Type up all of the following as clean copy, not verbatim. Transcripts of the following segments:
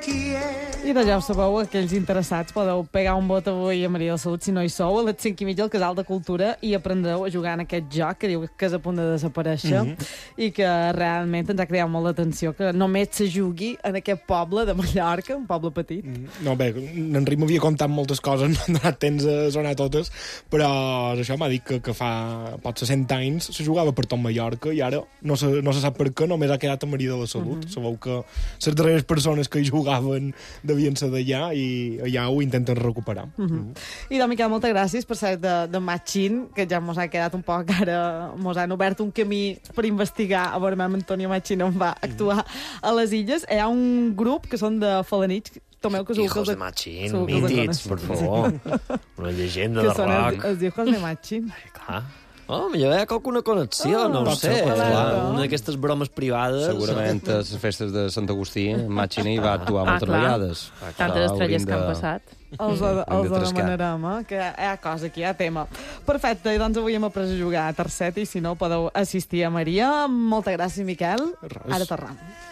I de ja ho sabeu, aquells interessats podeu pegar un vot avui a Maria de Salut si no hi sou, a les 5:30 al Casal de Cultura, i aprendreu a jugar en aquest joc que diu que és a punt de desaparèixer i que realment ens ha creat molt d'atenció que només se jugui en aquest poble de Mallorca, un poble petit. No, bé, en Rim m'havia contat moltes coses, no he donat temps a sonar totes, però això m'ha dit que fa potser 100 anys se jugava per tot Mallorca i ara no se sap per què, només ha quedat a Maria de la Salut. Sabeu que les darreres persones que hi jugaven devien ser d'allà i allà ho intenten recuperar. I doncs, Miquel, moltes gràcies per ser de Machín, que ja mos ha quedat un poc ara, mos han obert un camí per investigar a veure amb Antonio Machín on va actuar a les Illes. Hi ha un grup que són de Falanich, Tomeu, que Hijos de Machín, mítics, per favor. Una llegenda de rock. Els Hijos de Machín. Clar. Oh, millor hi ha alguna connexió, no ho sé. Una d'aquestes bromes privades. Segurament a les festes de Sant Agustí, Machín hi va actuar moltes vegades. Tantes estrelles que han passat. Els demanarem, que hi ha cosa aquí, hi ha tema. Perfecte, i doncs avui hem après a jugar a tercet, i si no podeu assistir a Maria. Moltes gràcies, Miquel. Ara tornem.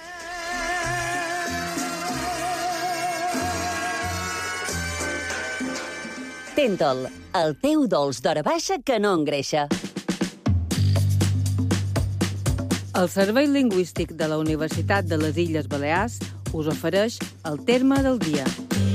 Tentol, el teu dolç d'hora baixa que no engreixa. El Servei Lingüístic de la Universitat de les Illes Balears us ofereix el terme del dia.